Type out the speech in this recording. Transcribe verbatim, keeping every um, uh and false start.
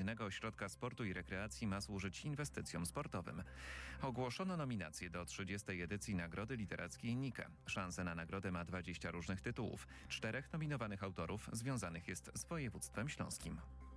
Gminnego Ośrodka Sportu i Rekreacji ma służyć inwestycjom sportowym. Ogłoszono nominacje do trzydziestej edycji Nagrody Literackiej Nike. Szansę na nagrodę ma dwadzieścia różnych tytułów. Czterech nominowanych autorów związanych jest z województwem śląskim.